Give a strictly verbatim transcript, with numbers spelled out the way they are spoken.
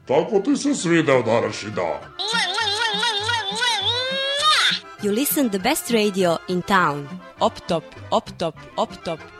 Tako ti se svideo današnji dan. You listen the best radio in town. Op top, op top, op top,